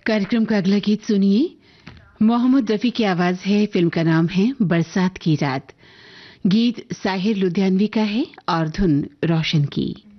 कार्यक्रम का अगला गीत सुनिए। मोहम्मद रफी की आवाज है। फिल्म का नाम है बरसात की रात। गीत साहिर लुधियानवी का है और धुन रोशन की।